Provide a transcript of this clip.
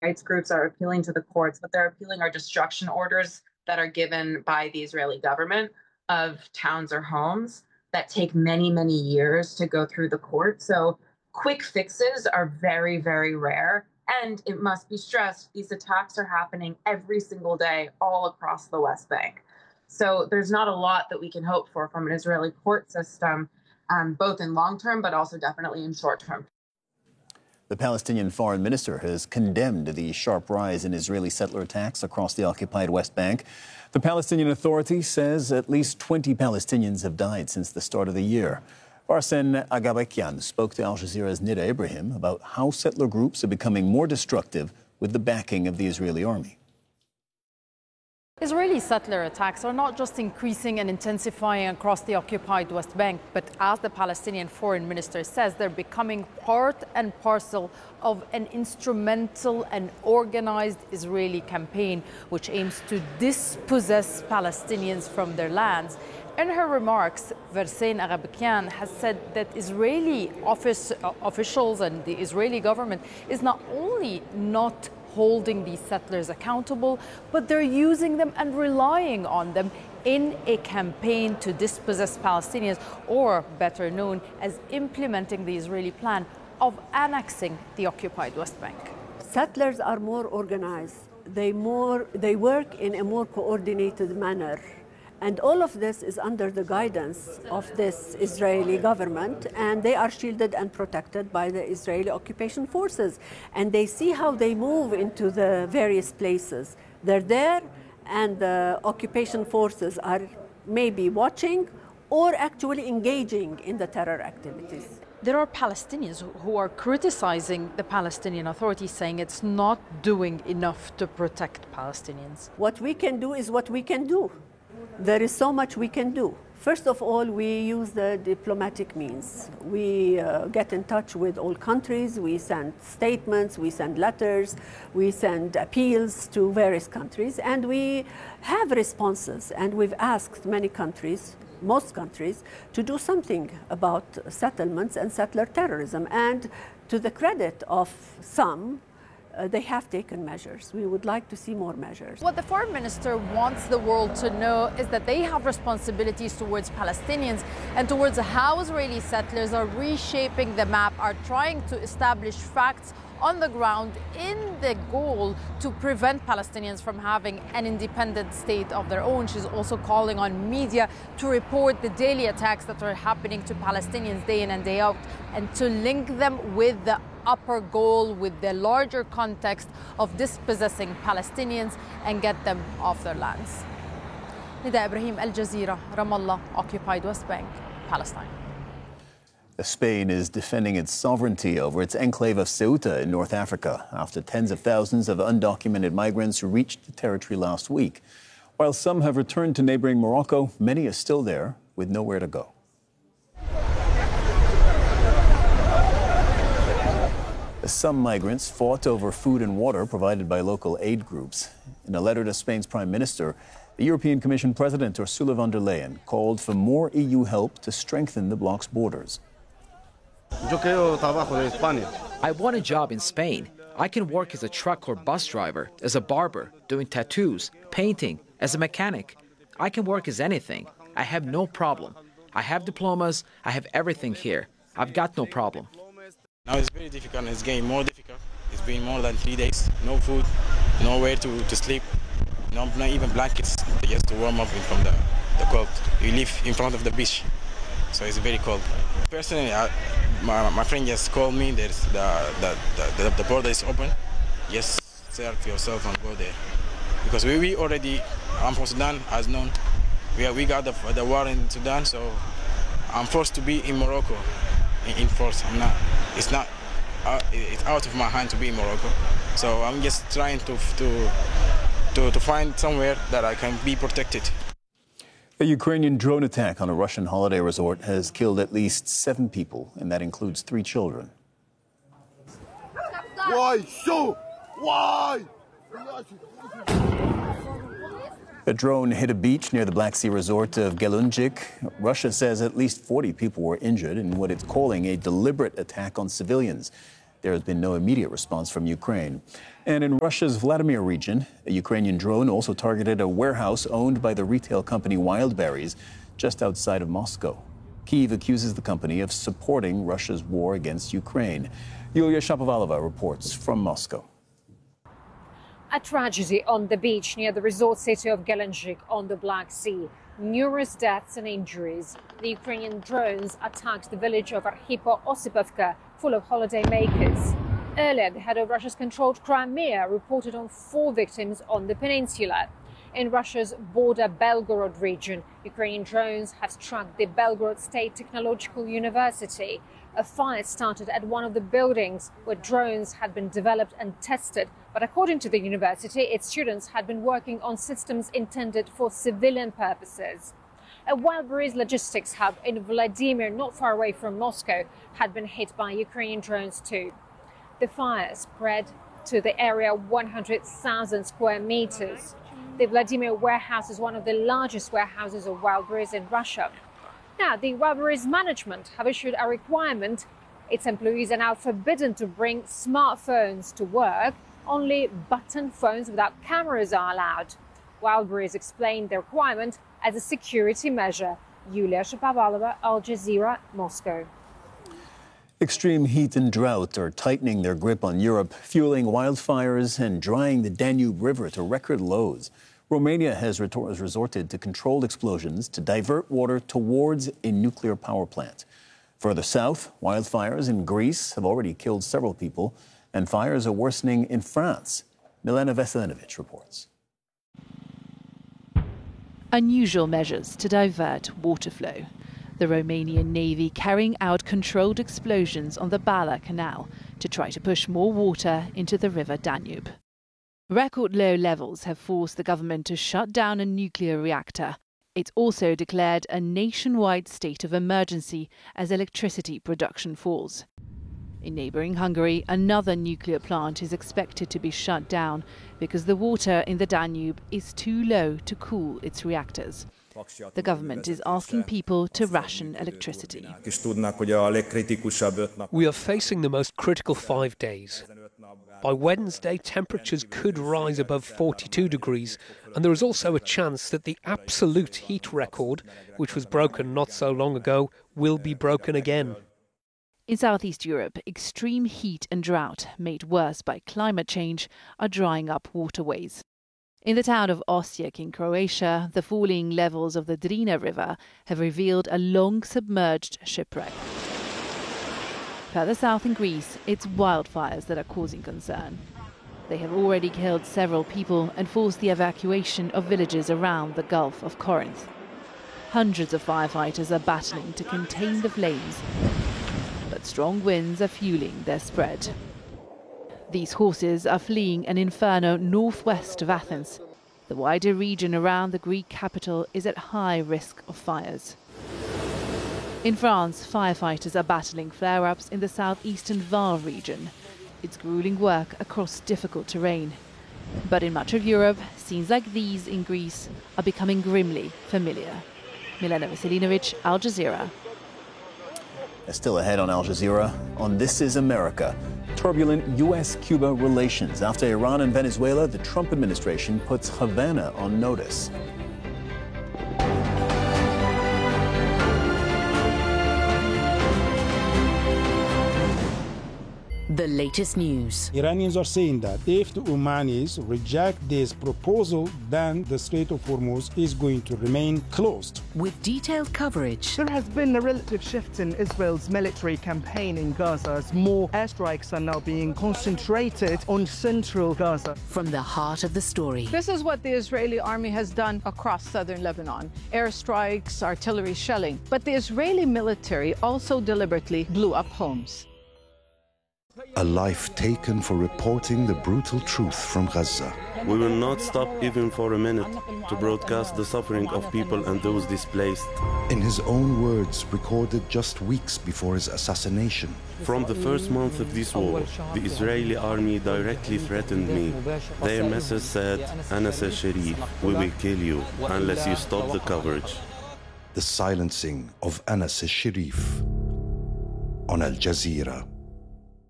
rights groups are appealing to the courts. What they're appealing are destruction orders that are given by the Israeli government of towns or homes that take many, many years to go through the court. So quick fixes are very, very rare. And it must be stressed, these attacks are happening every single day all across the West Bank. So there's not a lot that we can hope for from an Israeli court system, both in long term, but also definitely in short term. The Palestinian foreign minister has condemned the sharp rise in Israeli settler attacks across the occupied West Bank. The Palestinian Authority says at least 20 Palestinians have died since the start of the year. Arsene Agabakian spoke to Al Jazeera's Nida Ibrahim about how settler groups are becoming more destructive with the backing of the Israeli army. Israeli settler attacks are not just increasing and intensifying across the occupied West Bank, but as the Palestinian foreign minister says, they're becoming part and parcel of an instrumental and organized Israeli campaign which aims to dispossess Palestinians from their lands. In her remarks, Arsene Agabakian has said that Israeli officials and the Israeli government is not only not holding these settlers accountable, but they're using them and relying on them in a campaign to dispossess Palestinians, or better known as implementing the Israeli plan of annexing the occupied West Bank. Settlers are more organized. They work in a more coordinated manner. And all of this is under the guidance of this Israeli government, and they are shielded and protected by the Israeli occupation forces. And they see how they move into the various places. They're there, and the occupation forces are maybe watching or actually engaging in the terror activities. There are Palestinians who are criticizing the Palestinian Authority, saying it's not doing enough to protect Palestinians. What we can do is what we can do. There is so much we can do. First of all, we use the diplomatic means. We get in touch with all countries, we send statements, we send letters, we send appeals to various countries, and we have responses. And we've asked many countries, most countries, to do something about settlements and settler terrorism. And to the credit of some, they have taken measures. We would like to see more measures. What the foreign minister wants the world to know is that they have responsibilities towards Palestinians and towards how Israeli settlers are reshaping the map, are trying to establish facts on the ground in the goal to prevent Palestinians from having an independent state of their own. She's also calling on media to report the daily attacks that are happening to Palestinians day in and day out, and to link them with the upper goal, with the larger context of dispossessing Palestinians and get them off their lands. Nida Ibrahim, Al Jazeera, Ramallah, occupied West Bank, Palestine. Spain is defending its sovereignty over its enclave of Ceuta in North Africa after tens of thousands of undocumented migrants reached the territory last week. While some have returned to neighboring Morocco, many are still there with nowhere to go. Some migrants fought over food and water provided by local aid groups. In a letter to Spain's Prime Minister, the European Commission President Ursula von der Leyen called for more EU help to strengthen the bloc's borders. I want a job in Spain. I can work as a truck or bus driver, as a barber, doing tattoos, painting, as a mechanic. I can work as anything. I have no problem. I have diplomas. I have everything here. I've got no problem. Now it's very difficult. It's getting more difficult. It's been more than 3 days. No food, nowhere to sleep. Not even blankets just to warm up from the cold. We live in front of the beach, so it's very cold. Personally, my friend just called me. There's the border is open. Just search yourself and go there. Because we already, I'm from Sudan, as known. We got the war in Sudan, so I'm forced to be in Morocco. In force, I'm not. It's not. It's out of my hand to be in Morocco. So I'm just trying to find somewhere that I can be protected. A Ukrainian drone attack on a Russian holiday resort has killed at least 7 people, and that includes 3 children. Why so? Why? A drone hit a beach near the Black Sea resort of Gelunjik. Russia says at least 40 people were injured in what it's calling a deliberate attack on civilians. There has been no immediate response from Ukraine. And in Russia's Vladimir region, a Ukrainian drone also targeted a warehouse owned by the retail company Wildberries just outside of Moscow. Kyiv accuses the company of supporting Russia's war against Ukraine. Yulia Shapovalova reports from Moscow. A tragedy on the beach near the resort city of Gelendzhik on the Black Sea. Numerous deaths and injuries. The Ukrainian drones attacked the village of Arhipo-Osipovka, full of holidaymakers. Earlier, the head of Russia's controlled Crimea reported on 4 victims on the peninsula. In Russia's border Belgorod region, Ukrainian drones have struck the Belgorod State Technological University. A fire started at one of the buildings where drones had been developed and tested. But according to the university, its students had been working on systems intended for civilian purposes. A Wildberries logistics hub in Vladimir, not far away from Moscow, had been hit by Ukrainian drones too. The fire spread to the area 100,000 square meters. The Vladimir warehouse is one of the largest warehouses of Wildberries in Russia. Now, the Wildberries management have issued a requirement. Its employees are now forbidden to bring smartphones to work. Only button phones without cameras are allowed. Wildberries explained the requirement as a security measure. Yulia Shapovalova, Al Jazeera, Moscow. Extreme heat and drought are tightening their grip on Europe, fueling wildfires and drying the Danube River to record lows. Romania has resorted to controlled explosions to divert water towards a nuclear power plant. Further south, wildfires in Greece have already killed several people, and fires are worsening in France. Milena Veselinovic reports. Unusual measures to divert water flow. The Romanian Navy carrying out controlled explosions on the Bala Canal to try to push more water into the river Danube. Record low levels have forced the government to shut down a nuclear reactor. It's also declared a nationwide state of emergency as electricity production falls. In neighbouring Hungary, another nuclear plant is expected to be shut down because the water in the Danube is too low to cool its reactors. The government is asking people to ration electricity. We are facing the most critical 5 days. By Wednesday, temperatures could rise above 42 degrees, and there is also a chance that the absolute heat record, which was broken not so long ago, will be broken again. In Southeast Europe, extreme heat and drought, made worse by climate change, are drying up waterways. In the town of Osijek in Croatia, the falling levels of the Drina River have revealed a long submerged shipwreck. Further south in Greece, it's wildfires that are causing concern. They have already killed several people and forced the evacuation of villages around the Gulf of Corinth. Hundreds of firefighters are battling to contain the flames, but strong winds are fueling their spread. These horses are fleeing an inferno northwest of Athens. The wider region around the Greek capital is at high risk of fires. In France, firefighters are battling flare-ups in the southeastern Var region. It's grueling work across difficult terrain. But in much of Europe, scenes like these in Greece are becoming grimly familiar. Milena Veselinovic, Al Jazeera. Still ahead on Al Jazeera, on This Is America. Turbulent U.S.-Cuba relations. After Iran and Venezuela, the Trump administration puts Havana on notice. The latest news. Iranians are saying that if the Omanis reject this proposal, then the Strait of Hormuz is going to remain closed. With detailed coverage. There has been a relative shift in Israel's military campaign in Gaza as more airstrikes are now being concentrated on central Gaza. From the heart of the story. This is what the Israeli army has done across southern Lebanon. Airstrikes, artillery shelling. But the Israeli military also deliberately blew up homes. A life taken for reporting the brutal truth from Gaza. We will not stop even for a minute to broadcast the suffering of people and those displaced. In his own words, recorded just weeks before his assassination. From the first month of this war, the Israeli army directly threatened me. Their message said, Anas al-Sharif, we will kill you unless you stop the coverage. The silencing of Anas al-Sharif on Al Jazeera.